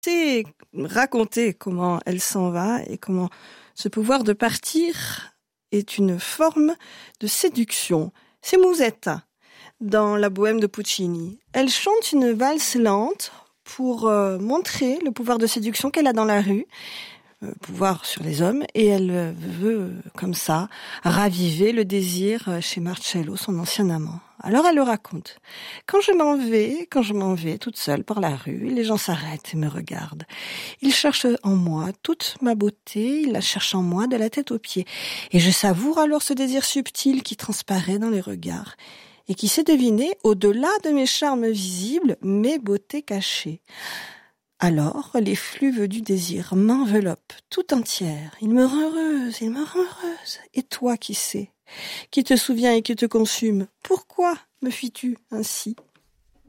C'est raconter comment elle s'en va et comment ce pouvoir de partir est une forme de séduction. C'est Musetta dans La Bohème de Puccini. Elle chante une valse lente pour montrer le pouvoir de séduction qu'elle a dans la rue, pouvoir sur les hommes, et elle veut, comme ça, raviver le désir chez Marcello, son ancien amant. Alors elle le raconte. Quand je m'en vais toute seule par la rue, les gens s'arrêtent et me regardent. Ils cherchent en moi toute ma beauté, ils la cherchent en moi de la tête aux pieds. Et je savoure alors ce désir subtil qui transparaît dans les regards et qui sait deviner, au-delà de mes charmes visibles, mes beautés cachées. Alors, les fleuves du désir m'enveloppent tout entière. Il me rend heureuse. Et toi qui sais, qui te souviens et qui te consume, pourquoi me fuis-tu ainsi ?